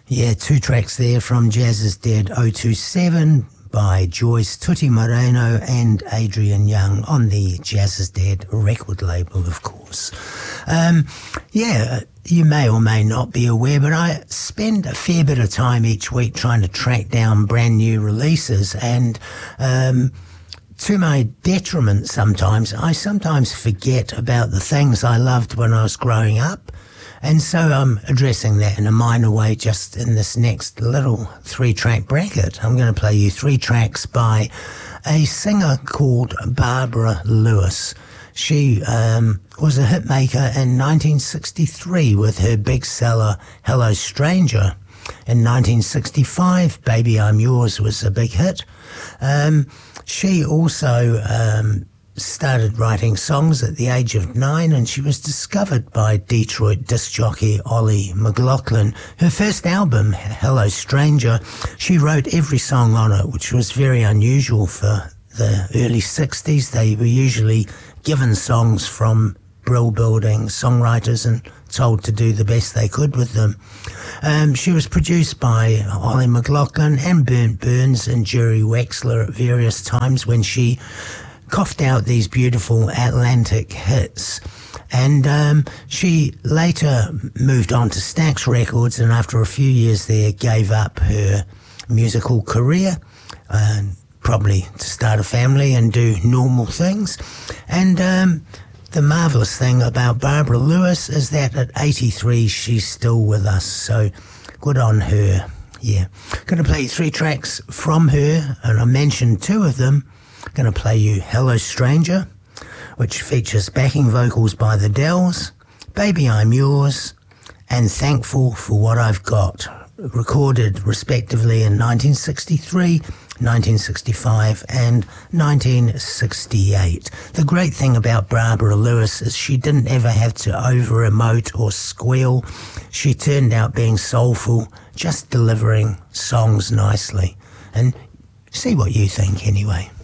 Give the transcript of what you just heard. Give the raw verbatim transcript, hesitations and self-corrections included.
Yeah, two tracks there from Jazz is Dead oh two seven by Joyce Tutti Moreno and Adrian Young on the Jazz is Dead record label, of course. Um, yeah, you may or may not be aware, but I spend a fair bit of time each week trying to track down brand new releases, and um, to my detriment sometimes, I sometimes forget about the things I loved when I was growing up. And so I'm addressing that in a minor way just in this next little three-track bracket. I'm going to play you three tracks by a singer called Barbara Lewis. She um, was a hitmaker in nineteen sixty-three with her big seller Hello Stranger. In nineteen sixty-five, Baby I'm Yours was a big hit. Um, she also um, started writing songs at the age of nine, and she was discovered by Detroit disc jockey Ollie McLaughlin. Her first album, Hello Stranger, she wrote every song on it, which was very unusual for the early sixties. They were usually given songs from Brill Building songwriters and told to do the best they could with them. Um, she was produced by Ollie McLaughlin and Burnt Burns and Jerry Wexler at various times when she coughed out these beautiful Atlantic hits. And um, she later moved on to Stax Records, and after a few years there gave up her musical career, uh, probably to start a family and do normal things. And um, the marvellous thing about Barbara Lewis is that at eighty-three she's still with us, so good on her. Yeah, going to play three tracks from her, and I mentioned two of them. Going to play you Hello Stranger, which features backing vocals by the Dells, Baby I'm Yours, and Thankful for What I've Got, recorded respectively in nineteen sixty-three, nineteen sixty-five and nineteen sixty-eight. The great thing about Barbara Lewis is she didn't ever have to over-emote or squeal. She turned out being soulful, just delivering songs nicely. And see what you think anyway.